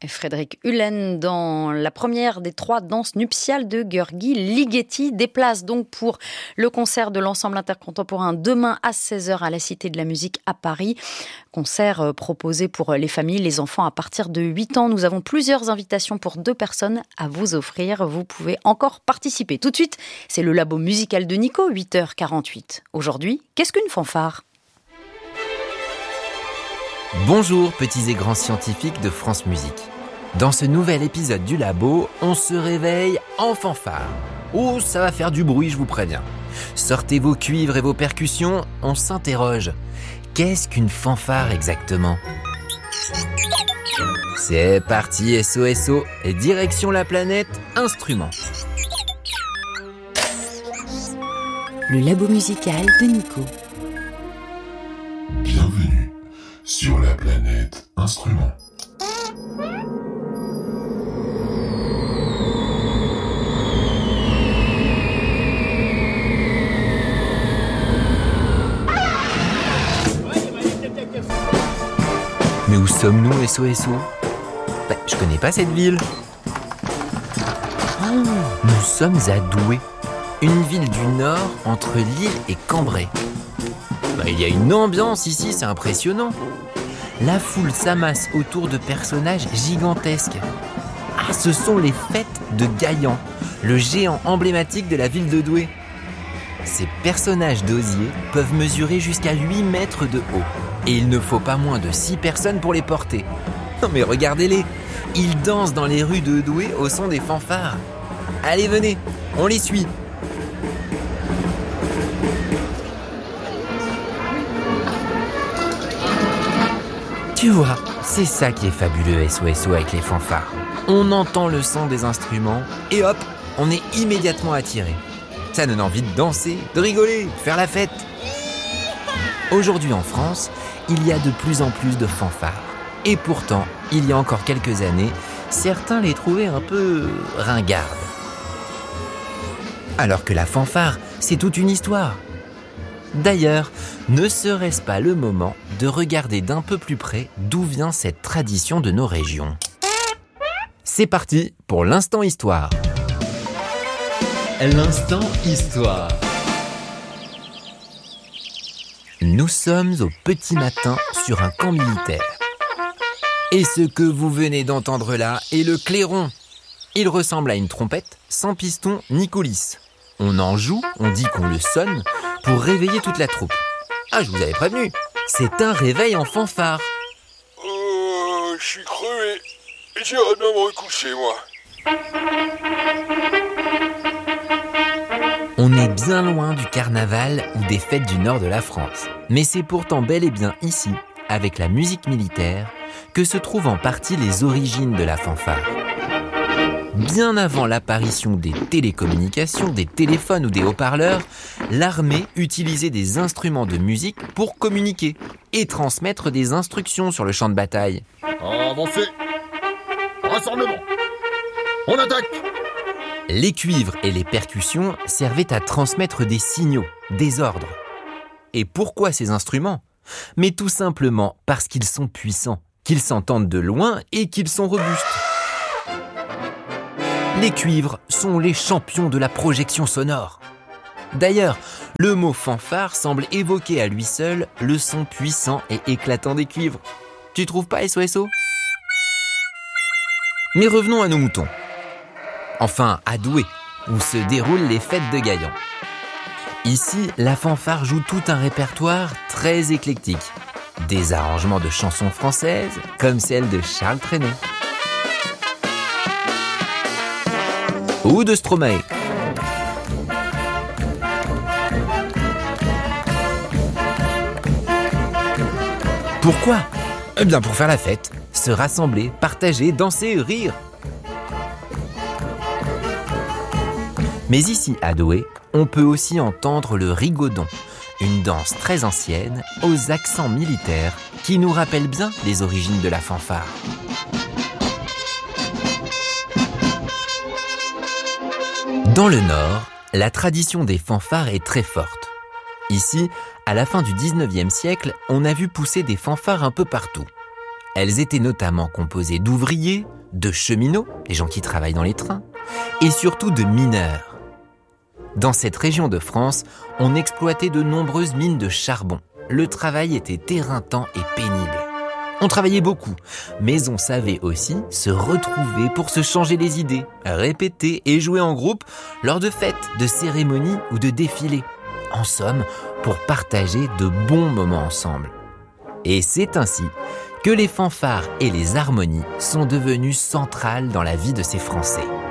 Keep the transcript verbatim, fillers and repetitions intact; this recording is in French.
Et Frédéric Hulen dans la première des trois danses nuptiales de György Ligeti. Des places donc pour le concert de l'ensemble intercontemporain demain à seize heures à la Cité de la Musique à Paris. Concert proposé pour les familles, les enfants à partir de huit ans. Nous avons plusieurs invitations pour deux personnes à vous offrir. Vous pouvez encore participer. Tout de suite, c'est le Labo musical de Nico, huit heures quarante-huit. Aujourd'hui, qu'est-ce qu'une fanfare ? Bonjour petits et grands scientifiques de France Musique. Dans ce nouvel épisode du Labo, on se réveille en fanfare. Oh, ça va faire du bruit, je vous préviens. Sortez vos cuivres et vos percussions, on s'interroge. Qu'est-ce qu'une fanfare exactement ? C'est parti S O S O et direction la planète instrument. Le Labo musical de Nico. Bienvenue sur la planète instrument. Mais où sommes-nous S O S O ? Bah, je connais pas cette ville. Oh, nous sommes à Douai, une ville du Nord entre Lille et Cambrai. Bah, il y a une ambiance ici, c'est impressionnant. La foule s'amasse autour de personnages gigantesques. Ah, ce sont les fêtes de Gaillan, le géant emblématique de la ville de Douai. Ces personnages d'osier peuvent mesurer jusqu'à huit mètres de haut. Et il ne faut pas moins de six personnes pour les porter. Non mais regardez-les, ils dansent dans les rues de Douai au son des fanfares. Allez, venez, on les suit. Tu vois, c'est ça qui est fabuleux S O S O avec les fanfares. On entend le son des instruments et hop, on est immédiatement attiré. Ça donne envie de danser, de rigoler, de faire la fête. Aujourd'hui en France, il y a de plus en plus de fanfares. Et pourtant, il y a encore quelques années, certains les trouvaient un peu ringardes. Alors que la fanfare, c'est toute une histoire. D'ailleurs, ne serait-ce pas le moment de regarder d'un peu plus près d'où vient cette tradition de nos régions ? C'est parti pour l'Instant Histoire. L'Instant Histoire. Nous sommes au petit matin sur un camp militaire. Et ce que vous venez d'entendre là est le clairon. Il ressemble à une trompette, sans piston ni coulisses. On en joue, on dit qu'on le sonne, pour réveiller toute la troupe. Ah, je vous avais prévenu, c'est un réveil en fanfare. Oh, je suis crevé. J'irai bien me recoucher, moi. On est bien loin du carnaval ou des fêtes du nord de la France. Mais c'est pourtant bel et bien ici, avec la musique militaire, que se trouvent en partie les origines de la fanfare. Bien avant l'apparition des télécommunications, des téléphones ou des haut-parleurs, l'armée utilisait des instruments de musique pour communiquer et transmettre des instructions sur le champ de bataille. Avancez. Rassemblement. On attaque. Les cuivres et les percussions servaient à transmettre des signaux, des ordres. Et pourquoi ces instruments ? Mais tout simplement parce qu'ils sont puissants, qu'ils s'entendent de loin et qu'ils sont robustes. Les cuivres sont les champions de la projection sonore. D'ailleurs, le mot fanfare semble évoquer à lui seul le son puissant et éclatant des cuivres. Tu trouves pas S O S O ? Mais revenons à nos moutons. Enfin, à Douai, où se déroulent les fêtes de Gaillan. Ici, la fanfare joue tout un répertoire très éclectique. Des arrangements de chansons françaises, comme celle de Charles Trenet. Ou de Stromae. Pourquoi ? Eh bien pour faire la fête, se rassembler, partager, danser, rire. Mais ici, à Douai, on peut aussi entendre le rigodon, une danse très ancienne, aux accents militaires, qui nous rappelle bien les origines de la fanfare. Dans le Nord, la tradition des fanfares est très forte. Ici, à la fin du dix-neuvième siècle, on a vu pousser des fanfares un peu partout. Elles étaient notamment composées d'ouvriers, de cheminots, les gens qui travaillent dans les trains, et surtout de mineurs. Dans cette région de France, on exploitait de nombreuses mines de charbon. Le travail était éreintant et pénible. On travaillait beaucoup, mais on savait aussi se retrouver pour se changer les idées, répéter et jouer en groupe lors de fêtes, de cérémonies ou de défilés. En somme, pour partager de bons moments ensemble. Et c'est ainsi que les fanfares et les harmonies sont devenues centrales dans la vie de ces Français.